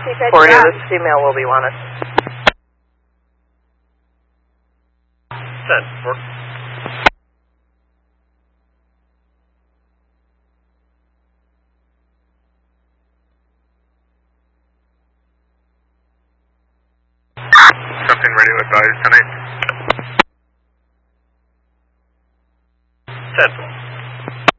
Or any of this female will be wanted. 10-4. Something ready to advise tonight. 10-4.